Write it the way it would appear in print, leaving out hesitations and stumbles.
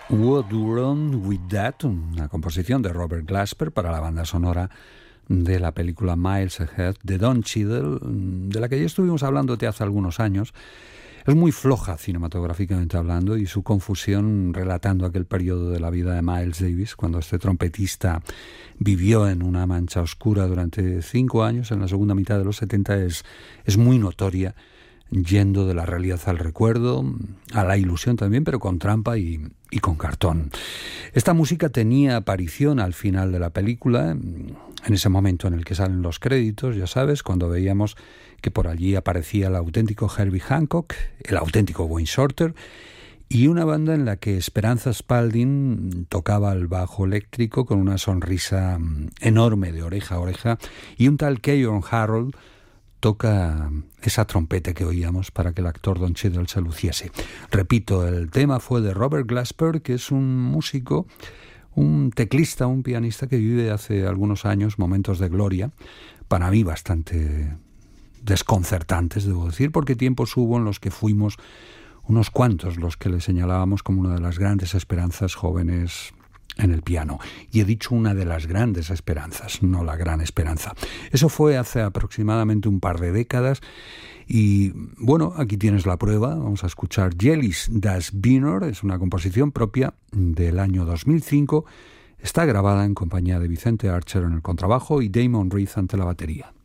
What Wrong With That, una composición de Robert Glasper para la banda sonora de la película Miles Ahead de Don Cheadle, de la que ya estuvimos hablándote hace algunos años. Es muy floja cinematográficamente hablando, y su confusión relatando aquel periodo de la vida de Miles Davis, cuando este trompetista vivió en una mancha oscura durante 5 años en la segunda mitad de los 70, es muy notoria, yendo de la realidad al recuerdo, a la ilusión también, pero con trampa y con cartón. Esta música tenía aparición al final de la película, en ese momento en el que salen los créditos, ya sabes, cuando veíamos que por allí aparecía el auténtico Herbie Hancock, el auténtico Wayne Shorter, y una banda en la que Esperanza Spalding tocaba el bajo eléctrico con una sonrisa enorme de oreja a oreja, y un tal Keyon Harrold toca esa trompeta que oíamos para que el actor Don Cheadle se luciese. Repito, el tema fue de Robert Glasper, que es un músico, un teclista, un pianista que vive hace algunos años momentos de gloria, para mí bastante desconcertantes, debo decir, porque tiempos hubo en los que fuimos unos cuantos los que le señalábamos como una de las grandes esperanzas jóvenes en el piano. Y he dicho una de las grandes esperanzas, no la gran esperanza. Eso fue hace aproximadamente un par de décadas. Y bueno, aquí tienes la prueba. Vamos a escuchar Jellies das Wiener. Es una composición propia del año 2005. Está grabada en compañía de Vicente Archer en el contrabajo y Damon Reed ante la batería.